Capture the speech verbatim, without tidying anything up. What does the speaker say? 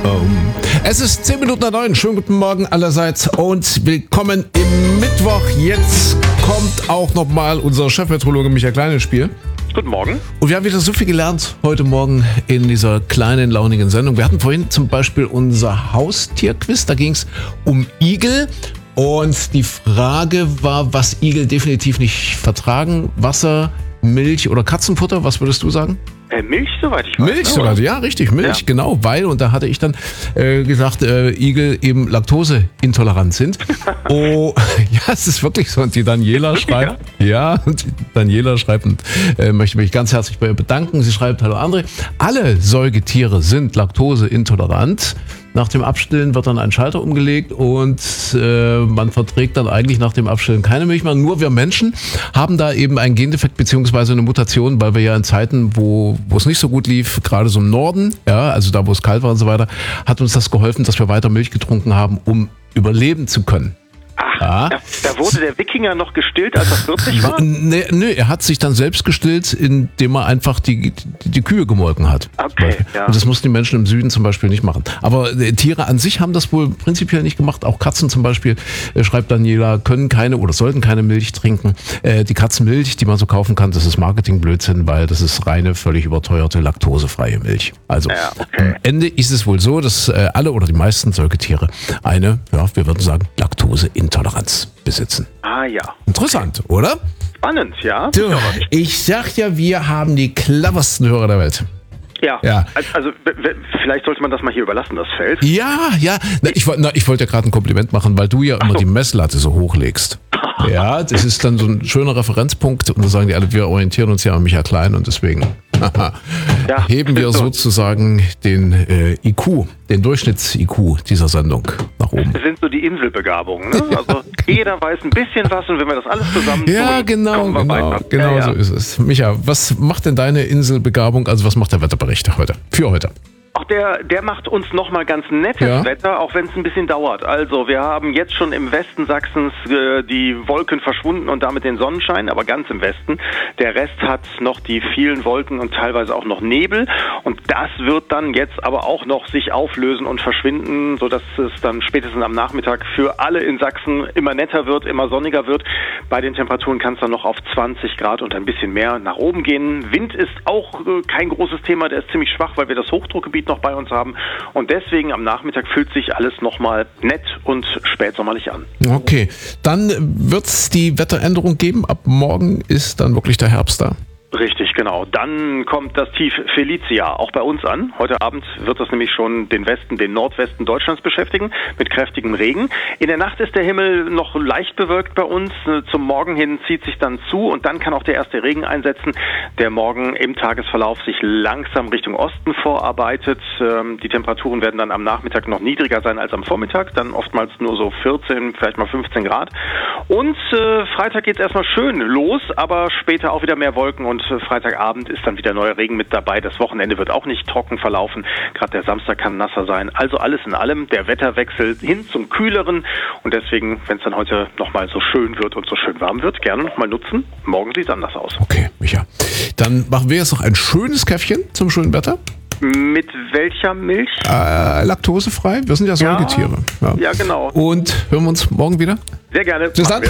Es ist zehn Minuten nach neun. Schönen guten Morgen allerseits und willkommen im Mittwoch. Jetzt kommt auch nochmal unser Chefmeteorologe Michael Klein ins Spiel. Guten Morgen. Und wir haben wieder so viel gelernt heute Morgen in dieser kleinen, launigen Sendung. Wir hatten vorhin zum Beispiel unser Haustierquiz. Da ging es um Igel. Und die Frage war, was Igel definitiv nicht vertragen. Wasser, Milch oder Katzenfutter. Was würdest du sagen? Äh, Milch, soweit ich weiß. Milch, soweit, ja, richtig, Milch, ja. genau, weil, und da hatte ich dann äh, gesagt, äh, Igel eben laktoseintolerant sind. Oh, ja, es ist wirklich so. Und die Daniela wirklich, schreibt, ja? ja, und die Daniela schreibt und äh, möchte mich ganz herzlich bei ihr bedanken. Sie schreibt, hallo André, alle Säugetiere sind laktoseintolerant. Nach dem Abstillen wird dann ein Schalter umgelegt und äh, man verträgt dann eigentlich nach dem Abstillen keine Milch mehr. Nur wir Menschen haben da eben einen Gendefekt bzw. eine Mutation, weil wir ja in Zeiten, wo, wo es nicht so gut lief, gerade so im Norden, ja, also da, wo es kalt war und so weiter, hat uns das geholfen, dass wir weiter Milch getrunken haben, um überleben zu können. Ach, ja. da, da wurde der Wikinger noch gestillt, als er vierzig war? Nee, nee, er hat sich dann selbst gestillt, indem er einfach die, die, die Kühe gemolken hat. Okay, ja. Und das mussten die Menschen im Süden zum Beispiel nicht machen. Aber äh, Tiere an sich haben das wohl prinzipiell nicht gemacht. Auch Katzen zum Beispiel, äh, schreibt Daniela, können keine oder sollten keine Milch trinken. Äh, die Katzenmilch, die man so kaufen kann, das ist Marketingblödsinn, weil das ist reine, völlig überteuerte, laktosefreie Milch. Also ja, okay. Am Ende ist es wohl so, dass äh, alle oder die meisten Säugetiere eine, ja, wir würden sagen, Laktoseintoleranz besitzen. Ah ja. Interessant, oder? Spannend, ja. Du, ich sag ja, wir haben die cleversten Hörer der Welt. Ja, Ja. also w- w- vielleicht sollte man das mal hier überlassen, das Feld. Ja, ja. Na, ich wollte ich wollt ja gerade ein Kompliment machen, weil du ja immer so. die Messlatte so hochlegst. Ja, das ist dann so ein schöner Referenzpunkt und da sagen die alle, wir orientieren uns ja an Michael Klein und deswegen Ja, heben wir so. sozusagen den äh, I Q, den Durchschnitts-I Q dieser Sendung nach oben. Das sind so die Inselbegabungen. Ne? Also jeder weiß ein bisschen was und wenn wir das alles zusammen tun, Ja, genau, kommen wir genau, weiter. genau ja, ja. so ist es. Micha, was macht denn deine Inselbegabung, also was macht der Wetterbericht heute, für heute? Auch der, der macht uns nochmal ganz nettes Ja. Wetter, auch wenn es ein bisschen dauert. Also wir haben jetzt schon im Westen Sachsens äh, die Wolken verschwunden und damit den Sonnenschein, aber ganz im Westen. Der Rest hat noch die vielen Wolken und teilweise auch noch Nebel. Und das wird dann jetzt aber auch noch sich auflösen und verschwinden, sodass es dann spätestens am Nachmittag für alle in Sachsen immer netter wird, immer sonniger wird. Bei den Temperaturen kann es dann noch auf zwanzig Grad und ein bisschen mehr nach oben gehen. Wind ist auch äh, kein großes Thema, der ist ziemlich schwach, weil wir das Hochdruckgebiet noch bei uns haben. Und deswegen am Nachmittag fühlt sich alles nochmal nett und spätsommerlich an. Okay, dann wird es die Wetteränderung geben. Ab morgen ist dann wirklich der Herbst da. Richtig, genau. Dann kommt das Tief Felicia auch bei uns an. Heute Abend wird das nämlich schon den Westen, den Nordwesten Deutschlands beschäftigen mit kräftigem Regen. In der Nacht ist der Himmel noch leicht bewölkt bei uns. Zum Morgen hin zieht sich dann zu und dann kann auch der erste Regen einsetzen, der morgen im Tagesverlauf sich langsam Richtung Osten vorarbeitet. Die Temperaturen werden dann am Nachmittag noch niedriger sein als am Vormittag, dann oftmals nur so vierzehn, vielleicht mal fünfzehn Grad. Und äh, Freitag geht es erstmal schön los, aber später auch wieder mehr Wolken und Freitagabend ist dann wieder neuer Regen mit dabei. Das Wochenende wird auch nicht trocken verlaufen. Gerade der Samstag kann nasser sein. Also alles in allem der Wetterwechsel hin zum Kühleren. Und deswegen, wenn es dann heute nochmal so schön wird und so schön warm wird, gerne nochmal nutzen. Morgen sieht es anders aus. Okay, Micha. Dann machen wir jetzt noch ein schönes Käffchen zum schönen Wetter. Mit welcher Milch? Äh, laktosefrei. Wir sind ja Säugetiere. Ja, ja, genau. Und hören wir uns morgen wieder? Sehr gerne. Bis dann.